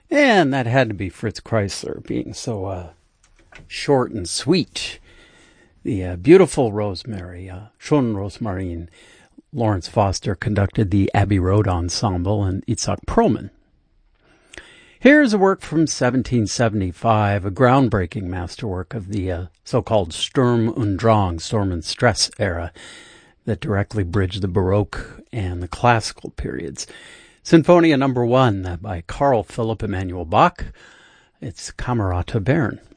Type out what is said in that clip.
And that had to be Fritz Kreisler being so short and sweet. The beautiful Rosemary, Schon Rosmarin. Lawrence Foster conducted the Abbey Road Ensemble and Itzhak Perlman. Here's a work from 1775, a groundbreaking masterwork of the so-called Sturm und Drang, Storm and Stress era that directly bridged the Baroque and the classical periods. Sinfonia No. 1 by Carl Philipp Emanuel Bach. It's Camerata Bern.